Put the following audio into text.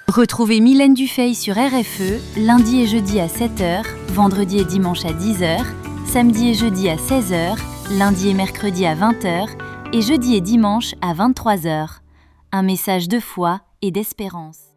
Retrouvez Mylène Dufay sur RFE, lundi et jeudi à 7h, vendredi et dimanche à 10h, samedi et jeudi à 16h, lundi et mercredi à 20h et jeudi et dimanche à 23h. Un message de foi et d'espérance.